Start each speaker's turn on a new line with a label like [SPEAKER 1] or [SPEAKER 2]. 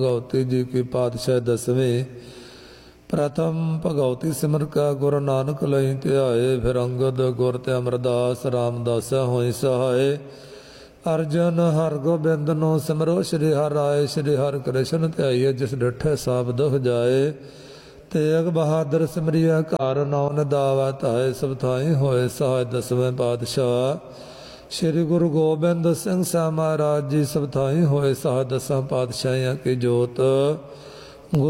[SPEAKER 1] भगवती जी की पातशाह दसवीं। प्रथम भगवती सिमर का गुरु नानक लई ध्याए, फिर अंगद गुर ते अमरदास रामदास होई सहाय। अर्जन हर गोबिंद नो सिमरो, श्री हर राय श्री हर कृष्ण ध्याइए, जिस डिठे सब दुख जाए। तेग बहादुर सिमरिया घर, नौ निदावा धाए, सब थाई होए सहाय। दसवें पातशाह श्री गुरु गोबिंद सिंह साह महाराज जी, सब थाई होए सहाय। दसां पातशाहियां की जोत